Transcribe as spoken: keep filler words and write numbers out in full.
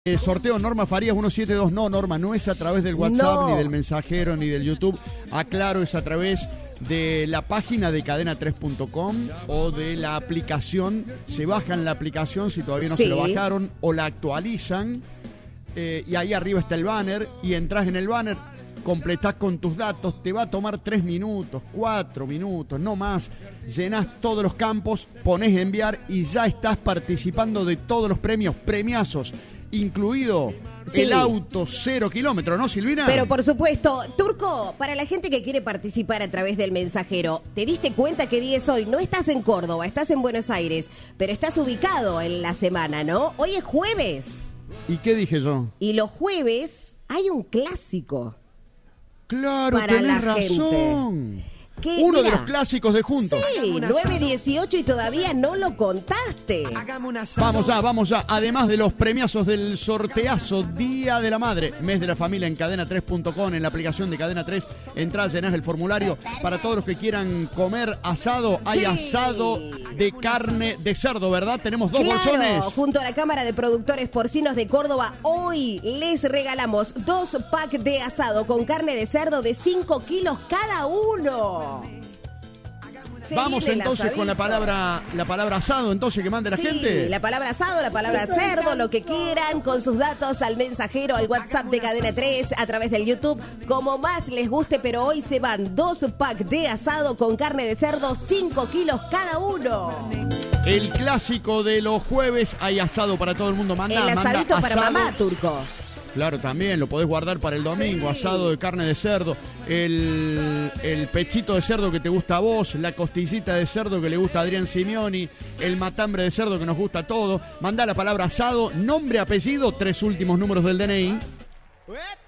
Eh, sorteo Norma Farías ciento setenta y dos. No, Norma, no es a través del WhatsApp, No. ni del mensajero, ni del YouTube. Aclaro, es a través de la página de cadena tres punto com o de la aplicación. Se bajan la aplicación si todavía no Sí. se lo bajaron, o la actualizan. Eh, y ahí arriba está el banner. Y entras en el banner, completás con tus datos. Te va a tomar tres minutos, cuatro minutos, no más. Llenás todos los campos, ponés enviar y ya estás participando de todos los premios, premiazos. Incluido Sí. el auto cero kilómetro, ¿no, Silvina? Pero por supuesto, Turco, para la gente que quiere participar a través del mensajero, ¿te diste cuenta qué día es hoy? No estás en Córdoba, estás en Buenos Aires, pero estás ubicado en la semana, ¿no? Hoy es jueves ¿Y qué dije yo? y los jueves hay un clásico. Claro, Para tenés la gente. razón. ¿Qué? Uno de Mira. los clásicos de Juntos. Sí, nueve dieciocho y todavía no lo contaste. Vamos ya, vamos ya. Además de los premiazos del sorteazo Día de la Madre, Mes de la Familia en cadena tres punto com, en la aplicación de Cadena tres, entrás, llenás el formulario. Para todos los que quieran comer asado, hay Sí. asado de carne de cerdo, ¿verdad? Tenemos dos Claro, bolsones. junto a la Cámara de Productores Porcinos de Córdoba, hoy les regalamos dos packs de asado con carne de cerdo de cinco kilos cada uno. Se Vamos viene el entonces con la asadito. palabra, la palabra asado, entonces, que mande la Sí, gente. la palabra asado, la palabra cerdo, lo que quieran, con sus datos al mensajero, al WhatsApp de Cadena tres, a través del YouTube, como más les guste, pero hoy se van dos packs de asado con carne de cerdo, cinco kilos cada uno. El clásico de los jueves, hay asado para todo el mundo. Manda, El manda asadito para asado. mamá, Turco. Claro, también lo podés guardar para el domingo, Sí. asado de carne de cerdo, el, el pechito de cerdo que te gusta a vos, la costillita de cerdo que le gusta a Adrián Simeoni, el matambre de cerdo que nos gusta a todos. Mandá la palabra asado, nombre, apellido, tres últimos números del D N I.